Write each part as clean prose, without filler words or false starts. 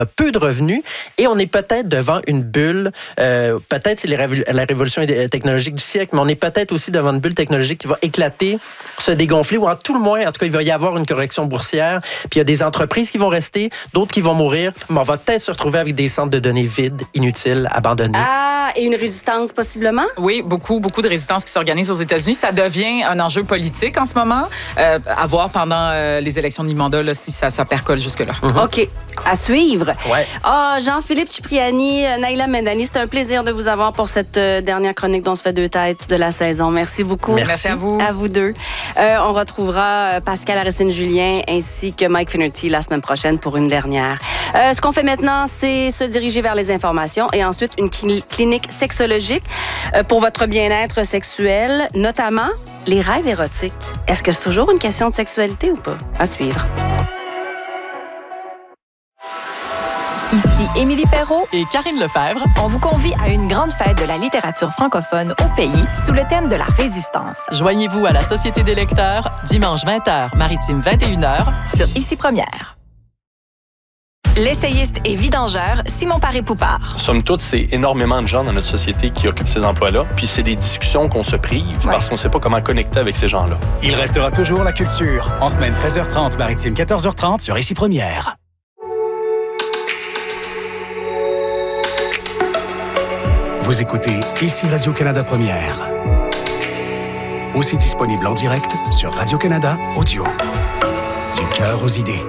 peu de revenus et on est peut-être devant une bulle, peut-être c'est la révolution technologique du siècle, mais on est peut-être aussi devant une bulle technologique qui va éclater, se dégonfler, ou en tout cas, il va y avoir une correction boursière, puis il y a des entreprises qui vont rester, d'autres qui vont mourir, mais on va peut-être se retrouver avec des centres de données vides, inutiles, abandonnés. Ah, et une résistance possiblement? Oui, beaucoup de résistances qui s'organisent aux États-Unis. Ça devient un enjeu politique en ce moment, à voir pendant les élections de mi-mandat là, si ça percole jusque-là. OK. À suivre. Ouais. Jean-Philippe Cipriani, Naïla Mendani, c'est un plaisir de vous avoir pour cette dernière chronique dont se fait deux têtes de la saison. Merci beaucoup. Merci à vous. À vous deux. On retrouvera Pascal Aristide-Julien ainsi que Mike Finnerty la semaine prochaine pour une dernière. Ce qu'on fait maintenant, c'est se diriger vers les informations et ensuite une clinique sexologique pour votre bien-être sexuel, notamment les rêves érotiques. Est-ce que c'est toujours une question de sexualité ou pas? À suivre. Ici Émilie Perrault et Karine Lefebvre. On vous convie à une grande fête de la littérature francophone au pays sous le thème de la résistance. Joignez-vous à la Société des lecteurs, dimanche 20h, maritime 21h, sur Ici Première. L'essayiste et vidangeur Simon Paré-Poupard. Somme toute, c'est énormément de gens dans notre société qui occupent ces emplois-là. Puis c'est des discussions qu'on se prive parce qu'on ne sait pas comment connecter avec ces gens-là. Il restera toujours la culture. En semaine 13h30, maritime 14h30 sur Ici Première. Vous écoutez Ici Radio-Canada Première. Aussi disponible en direct sur Radio-Canada Audio. Du cœur aux idées.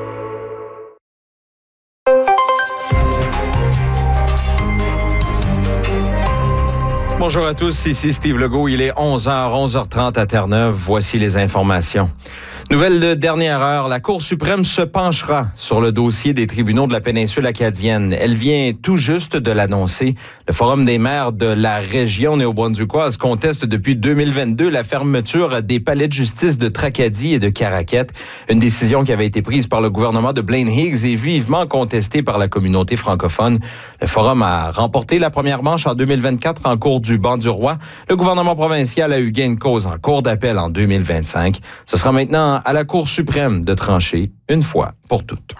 Bonjour à tous, ici Steve Legault. Il est 11h30 à Terre-Neuve. Voici les informations. Nouvelle de dernière heure, la Cour suprême se penchera sur le dossier des tribunaux de la péninsule acadienne. Elle vient tout juste de l'annoncer. Le Forum des maires de la région néo-brunswickoise conteste depuis 2022 la fermeture des palais de justice de Tracadie et de Caraquette. Une décision qui avait été prise par le gouvernement de Blaine Higgs et vivement contestée par la communauté francophone. Le Forum a remporté la première manche en 2024 en cours du banc du roi. Le gouvernement provincial a eu gain de cause en cour d'appel en 2025. Ce sera maintenant à la Cour suprême de trancher une fois pour toutes.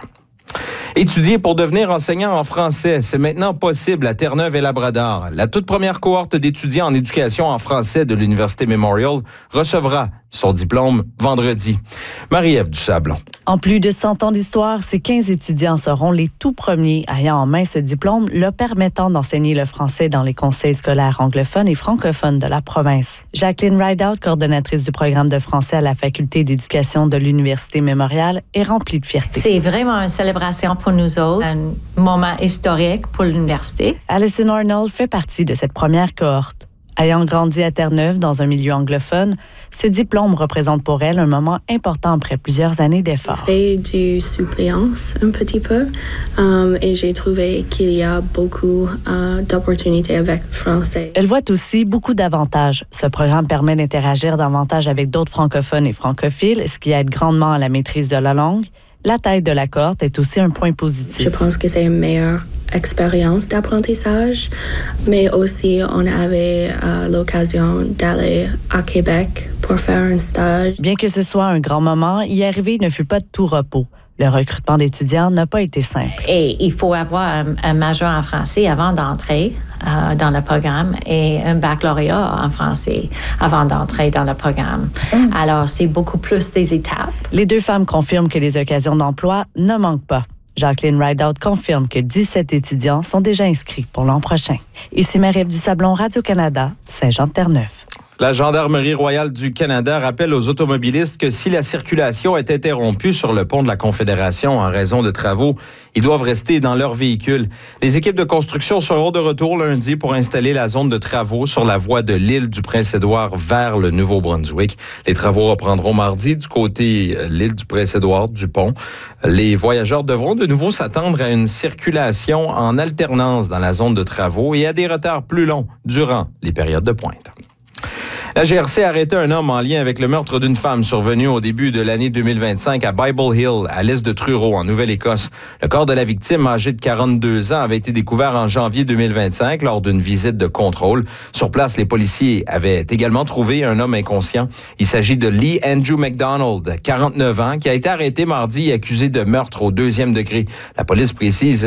Étudier pour devenir enseignant en français, c'est maintenant possible à Terre-Neuve et Labrador. La toute première cohorte d'étudiants en éducation en français de l'Université Memorial recevra son diplôme vendredi. Marie-Ève Dusablon. En plus de 100 ans d'histoire, ces 15 étudiants seront les tout premiers ayant en main ce diplôme, leur permettant d'enseigner le français dans les conseils scolaires anglophones et francophones de la province. Jacqueline Rideout, coordonnatrice du programme de français à la Faculté d'éducation de l'Université Memorial, est remplie de fierté. C'est vraiment une célébration pour nous autres, un moment historique pour l'université. Alison Arnold fait partie de cette première cohorte. Ayant grandi à Terre-Neuve dans un milieu anglophone, ce diplôme représente pour elle un moment important après plusieurs années d'efforts. J'ai fait du suppléance un petit peu et j'ai trouvé qu'il y a beaucoup d'opportunités avec le français. Elle voit aussi beaucoup d'avantages. Ce programme permet d'interagir davantage avec d'autres francophones et francophiles, ce qui aide grandement à la maîtrise de la langue. La taille de la cohorte est aussi un point positif. Je pense que c'est une meilleure expérience d'apprentissage, mais aussi on avait l'occasion d'aller à Québec pour faire un stage. Bien que ce soit un grand moment, y arriver ne fut pas de tout repos. Le recrutement d'étudiants n'a pas été simple. Et il faut avoir un major en français avant d'entrer dans le programme et un baccalauréat en français avant d'entrer dans le programme. Alors, c'est beaucoup plus des étapes. Les deux femmes confirment que les occasions d'emploi ne manquent pas. Jacqueline Rideout confirme que 17 étudiants sont déjà inscrits pour l'an prochain. Ici Marie-Ève Dusablon, Radio-Canada, Saint-Jean-de-Terre-Neuve. La Gendarmerie royale du Canada rappelle aux automobilistes que si la circulation est interrompue sur le pont de la Confédération en raison de travaux, ils doivent rester dans leur véhicule. Les équipes de construction seront de retour lundi pour installer la zone de travaux sur la voie de l'île du Prince-Édouard vers le Nouveau-Brunswick. Les travaux reprendront mardi du côté l'île du Prince-Édouard du pont. Les voyageurs devront de nouveau s'attendre à une circulation en alternance dans la zone de travaux et à des retards plus longs durant les périodes de pointe. La GRC a arrêté un homme en lien avec le meurtre d'une femme survenu au début de l'année 2025 à Bible Hill, à l'est de Truro, en Nouvelle-Écosse. Le corps de la victime, âgée de 42 ans, avait été découvert en janvier 2025 lors d'une visite de contrôle. Sur place, les policiers avaient également trouvé un homme inconscient. Il s'agit de Lee Andrew McDonald, 49 ans, qui a été arrêté mardi et accusé de meurtre au 2e degré. La police précise